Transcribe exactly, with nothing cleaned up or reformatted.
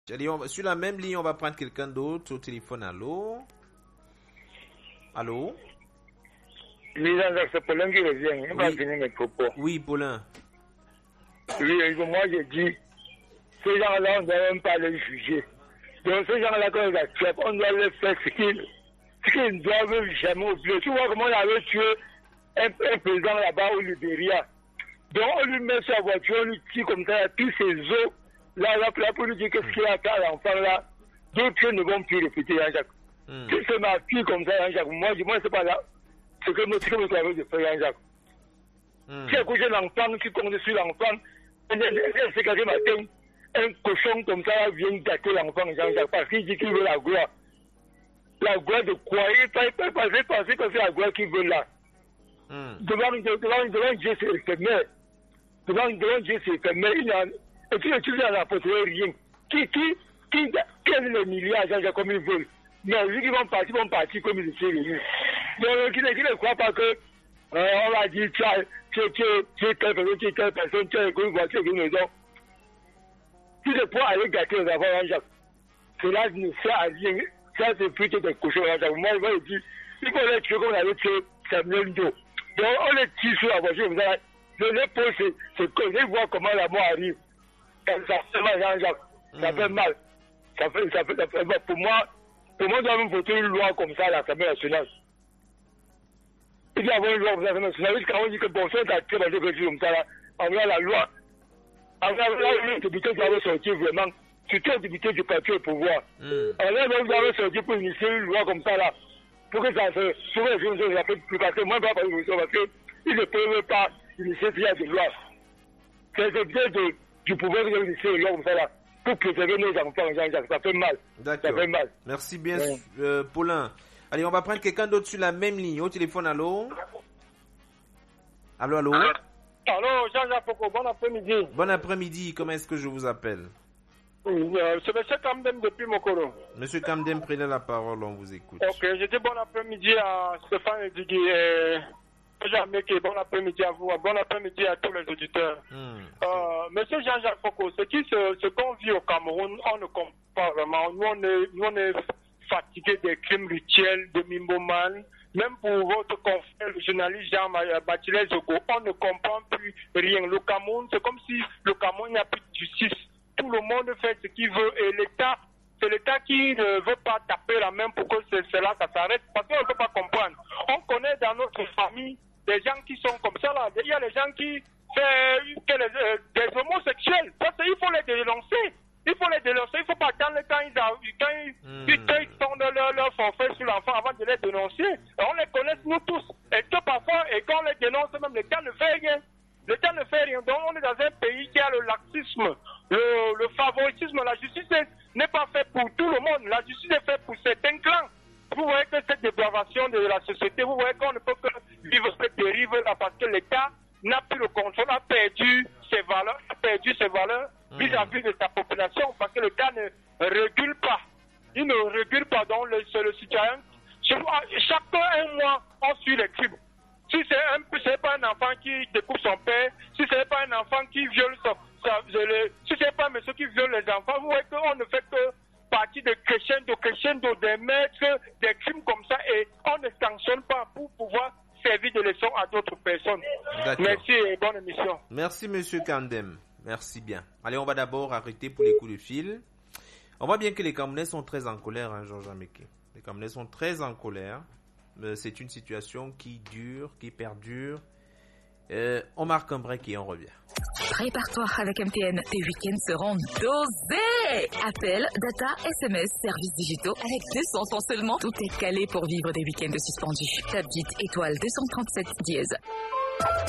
Allez, on va- sur la même ligne, on va prendre quelqu'un d'autre au téléphone. Allô? Allô? Oui, Jean-Jacques, c'est Paulin qui revient. On va Oui. finir mes propos. Oui, Paulin. Oui, et moi je dis, ces gens-là, on ne doit même pas les juger. Donc ces gens-là, quand ils acceptent, on doit les faire ce qu'ils ce qu'ils ne doivent jamais oublier. Tu vois comment on avait tué un, un président là-bas au Libéria. Donc on lui met sa voiture, on lui tire comme ça, tous ses os. Là, là, là, pour lui dire qu'est-ce qu'il a fait à l'enfant là. D'autres choses ne vont plus répéter, Jean-Jacques. Hmm. Si c'est ma fille comme ça, Jean-Jacques, moi, je ne sais pas là. Ce que ce que vous avez de faire, Jean-Jacques. Hmm. Si accouché l'enfant, qui compte sur l'enfant, c'est qu'un matin, un cochon comme ça vient gâter l'enfant, Jean-Jacques, parce qu'il dit qu'il veut la gloire. La gloire de quoi? Il peut pas passer penser que c'est la gloire qu'il veut là. Hmm. Devant, devant, devant Dieu, c'est éphémère. Devant, devant Dieu, c'est éphémère. Il a, et puis, tu lui en apporterait rien. Qui, qui, qui, qui aime les milliards, Jean-Jacques, comme ils veulent. Mais vu qu'ils vont partir, ils vont partir comme ils étaient venus. Donc, qui ne, qui ne croit pas que, euh, on va dire, tu as, tu, tu, tu es telle personne, tu es telle personne, tu as une voiture, une maison. Tu ne peux aller gâter les enfants, Jean-Jacques. Cela ne sert à rien. Ça, c'est plutôt des cochons, Jean-Jacques. Moi, je vais dire, il faut les tuer comme on avait tué Samuel Doe. Donc, on les tire sur la voiture, vous allez, je les pose, c'est, c'est que je vois comment la mort arrive. Ça fait mal, Jean-Jacques. Ça fait mal. Ça fait, ça fait, ça fait mal. Pour moi, pour moi, on doit même voter une loi comme ça à l'Assemblée nationale. Il doit y avoir une loi comme ça à l'Assemblée nationale. Jusqu'à on dit que bon, ça, t'as très mal quelque chose comme ça, là. En vrai, la loi. En vrai, là, les députés doivent sortir vraiment, surtout les députés du parti au pouvoir. Hmm. En vrai, ils doivent sortir pour initier une loi comme ça, là. Pour que ça se, pour que les choses ne s'appellent plus. Parce que moi, je ne vais pas parler de ça, parce qu'ils ne peuvent pas initier s'il y a des lois. C'est le biais de, du pouvoir de initier une loi comme ça, là. Pour préserver nos enfants, Jean-Jacques. Ça fait mal. D'accord. Ça fait mal. Merci bien, Ouais. euh, Paulin. Allez, on va prendre quelqu'un d'autre sur la même ligne. Au téléphone, allô? Allô, allô? Allô, Jean-Jacques Foko, bon après-midi. Bon après-midi, comment est-ce que je vous appelle? Oui, euh, c'est M. Kamdem depuis Mokoro. Monsieur Kamdem, prenez la parole, on vous écoute. Ok, je dis bon après-midi à Stéphane Edigui et Jean-Meke, bon après-midi à vous, bon après-midi à tous les auditeurs. Hmm. Euh, Monsieur Jean-Jacques Foko, ce qui se, ce qu'on vit au Cameroun, on ne comprend pas vraiment. Nous, on est, nous, on est fatigués des crimes rituels de Mimboman. Même pour votre confrère, le journaliste Jean-Baptiste Zogo, on ne comprend plus rien. Le Cameroun, c'est comme si le Cameroun n'a plus de justice. Tout le monde fait ce qu'il veut et l'État, c'est l'État qui ne veut pas taper la main pour que cela ça s'arrête parce qu'on ne peut pas comprendre. On connaît dans notre famille des gens qui sont comme ça là. Il y a des gens qui font que les, euh, des homosexuels. Parce qu'il faut les dénoncer. Il faut les dénoncer. Il ne faut pas attendre quand ils, quand ils, Hmm. quand ils tournent leur, leur forfait sur l'enfant avant de les dénoncer. Et on les connaît nous tous. Et que parfois, et quand on les dénonce, même l'État ne fait rien. L'État ne fait rien. Donc on est dans un pays qui a le laxisme, le, le favoritisme. La justice n'est pas faite pour tout le monde. La justice est faite pour certains clans. Vous voyez que cette dépravation de la société, vous voyez qu'on ne peut que vivre cette dérive-là parce que l'État n'a plus le contrôle, a perdu ses valeurs, a perdu ses valeurs vis-à-vis de sa population parce que l'État ne régule pas. Il ne régule pas, donc le, c'est le citoyen. Chaque un mois, on suit les crimes. Si c'est un, c'est pas un enfant qui découpe son père, si c'est pas un enfant qui viole son, sa, le, si c'est pas un monsieur qui viole les enfants, vous voyez qu'on ne fait que partie de crescendo, crescendo, des maîtres, des crimes comme ça, et on ne sanctionne pas pour pouvoir servir de leçon à d'autres personnes. D'accord. Merci et bonne émission. Merci, monsieur Kamdem. Merci bien. Allez, on va d'abord arrêter pour les coups de fil. On voit bien que les Camerounais sont très en colère, hein, Georges Ameke. Les Camerounais sont très en colère. Euh, c'est une situation qui dure, qui perdure. Euh, on marque un break et on revient. Prépare-toi avec M T N, tes week-ends seront dosés. Appels, data, S M S, services digitaux avec deux cents francs seulement. Tout est calé pour vivre des week-ends suspendus. Tabit étoile deux cent trente-sept dièse.